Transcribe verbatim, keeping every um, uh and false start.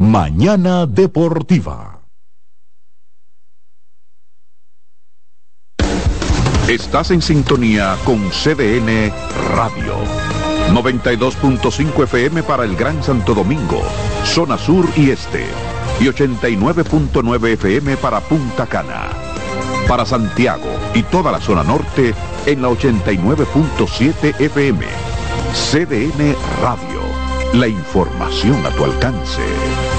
Mañana Deportiva. Estás en sintonía con C D N Radio. noventa y dos punto cinco F M para el Gran Santo Domingo, zona sur y este. Y ochenta y nueve punto nueve F M para Punta Cana. Para Santiago y toda la zona norte en la ochenta y nueve punto siete F M. C D N Radio. La información a tu alcance.